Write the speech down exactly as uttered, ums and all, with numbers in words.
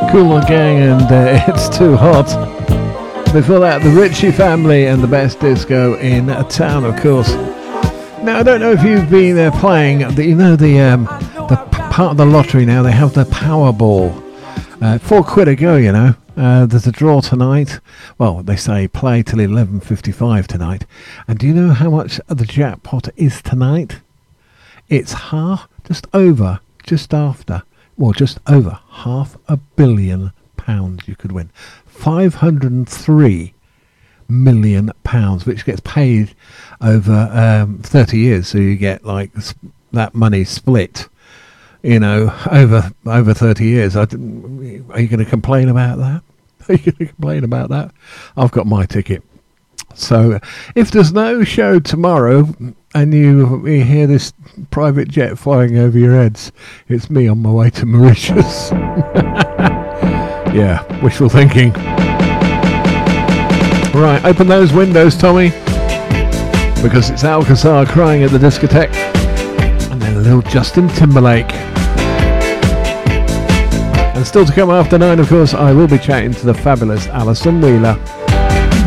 Kool and Gang and uh, It's Too Hot. Before that, the Ritchie Family and the best disco in town, of course. Now, I don't know if you've been uh, playing, the, you know, the um, the p- part of the lottery now, they have the Powerball. Uh, four quid a go, you know. Uh, there's a draw tonight. Well, they say play till eleven fifty-five tonight. And do you know how much the jackpot is tonight? It's half, just over, just after, well, just over half a billion pounds you could win. five hundred three million pounds, which gets paid over um, thirty years. So you get like that money split, you know, over over thirty years. I didn't, are you going to complain about that? Are you going to complain about that? I've got my ticket. So if there's no show tomorrow and you, you hear this private jet flying over your heads, it's me on my way to Mauritius. Yeah, wishful thinking. Right, open those windows, Tommy, because it's Alcazar crying at the discotheque, and then a little Justin Timberlake. And still to come after nine, of course, I will be chatting to the fabulous Alison Wheeler.